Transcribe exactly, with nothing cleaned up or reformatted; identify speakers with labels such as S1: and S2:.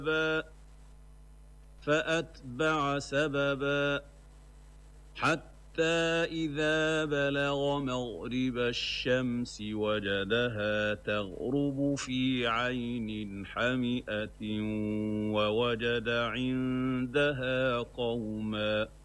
S1: فأتبع سببا حتى إذا بلغ مغرب الشمس وجدها تغرب في عين حمئة ووجد عندها قوما